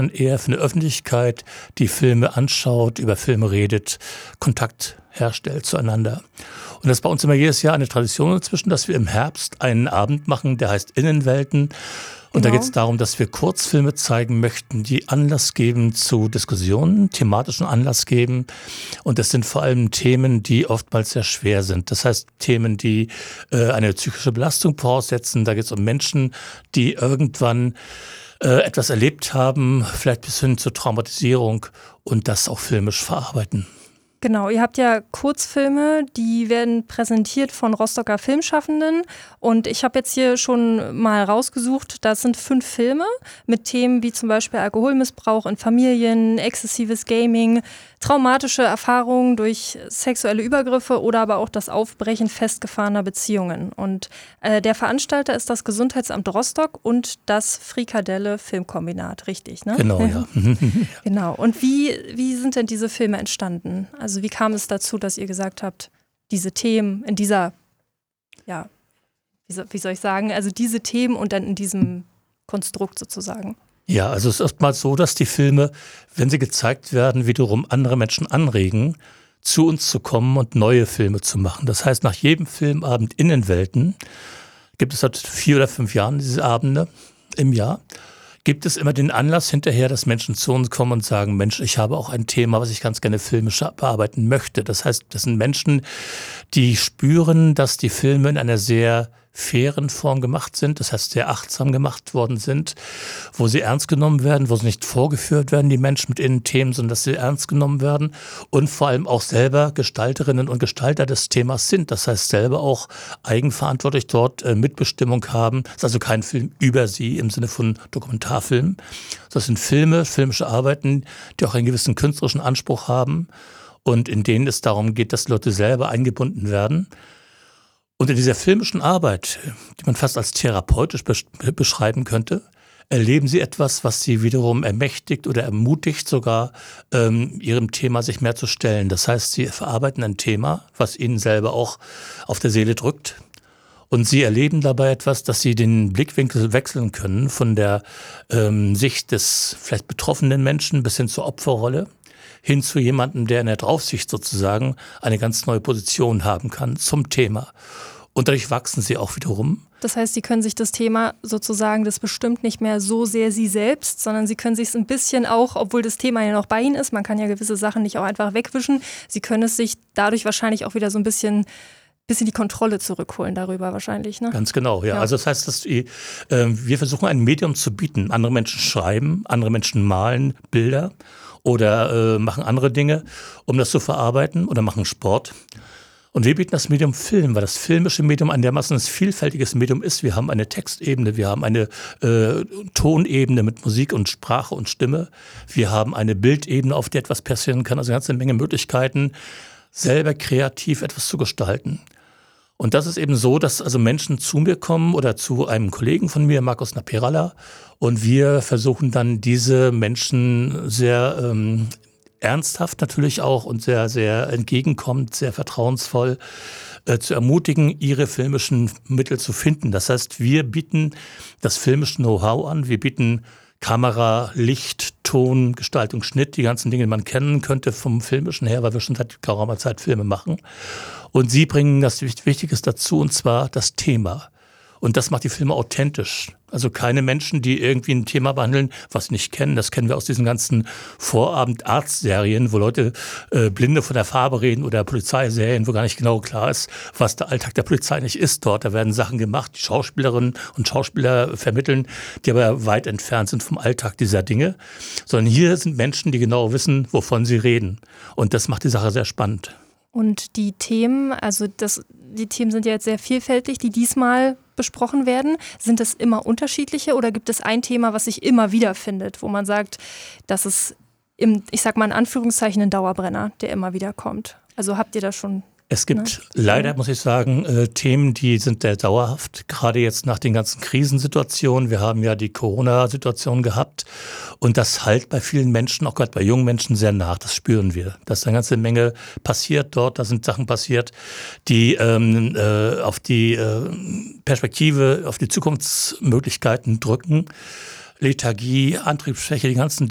eher für eine Öffentlichkeit, die Filme anschaut, über Filme redet, Kontakt herstellt zueinander. Und das ist bei uns immer jedes Jahr eine Tradition inzwischen, dass wir im Herbst einen Abend machen, der heißt Innenwelten. Und da geht es darum, dass wir Kurzfilme zeigen möchten, die Anlass geben zu Diskussionen, thematischen Anlass geben. Und das sind vor allem Themen, die oftmals sehr schwer sind. Das heißt, Themen, die eine psychische Belastung voraussetzen. Da geht es um Menschen, die irgendwann etwas erlebt haben, vielleicht bis hin zur Traumatisierung und das auch filmisch verarbeiten. Genau, ihr habt ja Kurzfilme, die werden präsentiert von Rostocker Filmschaffenden und ich habe jetzt hier schon mal rausgesucht, das sind 5 Filme mit Themen wie zum Beispiel Alkoholmissbrauch in Familien, exzessives Gaming, traumatische Erfahrungen durch sexuelle Übergriffe oder aber auch das Aufbrechen festgefahrener Beziehungen. Und der Veranstalter ist das Gesundheitsamt Rostock und das Frikadelle Filmkombinat, richtig, ne? Genau, ja. Genau. Und wie sind denn diese Filme entstanden? Also wie kam es dazu, dass ihr gesagt habt, diese Themen in dieser, ja, wie soll ich sagen, also diese Themen und dann in diesem Konstrukt sozusagen? Ja, also es ist oftmals so, dass die Filme, wenn sie gezeigt werden, wiederum andere Menschen anregen, zu uns zu kommen und neue Filme zu machen. Das heißt, nach jedem Filmabend Innenwelten, gibt es seit 4 oder 5 Jahren diese Abende im Jahr, gibt es immer den Anlass hinterher, dass Menschen zu uns kommen und sagen, Mensch, ich habe auch ein Thema, was ich ganz gerne filmisch bearbeiten möchte. Das heißt, das sind Menschen, die spüren, dass die Filme in einer sehr fairen Form gemacht sind, das heißt sehr achtsam gemacht worden sind, wo sie ernst genommen werden, wo sie nicht vorgeführt werden, die Menschen mit ihren Themen, sondern dass sie ernst genommen werden und vor allem auch selber Gestalterinnen und Gestalter des Themas sind. Das heißt, selber auch eigenverantwortlich dort Mitbestimmung haben. Das ist also kein Film über sie im Sinne von Dokumentarfilm. Das sind Filme, filmische Arbeiten, die auch einen gewissen künstlerischen Anspruch haben und in denen es darum geht, dass Leute selber eingebunden werden. Und in dieser filmischen Arbeit, die man fast als therapeutisch beschreiben könnte, erleben sie etwas, was sie wiederum ermächtigt oder ermutigt, sogar ihrem Thema sich mehr zu stellen. Das heißt, sie verarbeiten ein Thema, was ihnen selber auch auf der Seele drückt. Und sie erleben dabei etwas, dass sie den Blickwinkel wechseln können von der Sicht des vielleicht betroffenen Menschen bis hin zur Opferrolle, hin zu jemandem, der in der Draufsicht sozusagen eine ganz neue Position haben kann zum Thema. Und dadurch wachsen sie auch wiederum. Das heißt, sie können sich das Thema sozusagen, das bestimmt nicht mehr so sehr sie selbst, sondern sie können sich es ein bisschen auch, obwohl das Thema ja noch bei ihnen ist, man kann ja gewisse Sachen nicht auch einfach wegwischen, sie können es sich dadurch wahrscheinlich auch wieder so ein bisschen die Kontrolle zurückholen darüber wahrscheinlich, ne? Ganz genau, ja. Also das heißt, dass wir versuchen ein Medium zu bieten. Andere Menschen schreiben, andere Menschen malen Bilder oder machen andere Dinge, um das zu verarbeiten oder machen Sport. Und wir bieten das Medium Film, weil das filmische Medium ein dermaßen vielfältiges Medium ist. Wir haben eine Textebene, wir haben eine Tonebene mit Musik und Sprache und Stimme. Wir haben eine Bildebene, auf der etwas passieren kann. Also eine ganze Menge Möglichkeiten, selber kreativ etwas zu gestalten. Und das ist eben so, dass also Menschen zu mir kommen oder zu einem Kollegen von mir, Markus Naperala, und wir versuchen dann diese Menschen sehr ernsthaft natürlich auch und sehr, sehr entgegenkommend, sehr vertrauensvoll zu ermutigen, ihre filmischen Mittel zu finden. Das heißt, wir bieten das filmische Know-how an, wir bieten Kamera, Licht, Ton, Gestaltung, Schnitt, die ganzen Dinge, die man kennen könnte vom Filmischen her, weil wir schon seit geraumer Zeit Filme machen. Und sie bringen das Wichtiges dazu, und zwar das Thema. Und das macht die Filme authentisch. Also keine Menschen, die irgendwie ein Thema behandeln, was sie nicht kennen. Das kennen wir aus diesen ganzen Vorabend-Arzt-Serien, wo Leute Blinde von der Farbe reden, oder Polizeiserien, wo gar nicht genau klar ist, was der Alltag der Polizei nicht ist dort. Da werden Sachen gemacht, die Schauspielerinnen und Schauspieler vermitteln, die aber weit entfernt sind vom Alltag dieser Dinge. Sondern hier sind Menschen, die genau wissen, wovon sie reden. Und das macht die Sache sehr spannend. Und die Themen, die Themen sind ja jetzt sehr vielfältig, die diesmal besprochen werden. Sind das immer unterschiedliche oder gibt es ein Thema, was sich immer wieder findet, wo man sagt, das ist, ich sag mal in Anführungszeichen, ein Dauerbrenner, der immer wieder kommt? Also habt ihr da schon... Es gibt leider, muss ich sagen, Themen, die sind sehr dauerhaft, gerade jetzt nach den ganzen Krisensituationen. Wir haben ja die Corona-Situation gehabt und das halt bei vielen Menschen, auch gerade bei jungen Menschen, sehr nach. Das spüren wir. Da ist eine ganze Menge passiert dort, da sind Sachen passiert, die auf die Perspektive, auf die Zukunftsmöglichkeiten drücken. Lethargie, Antriebsschwäche, die ganzen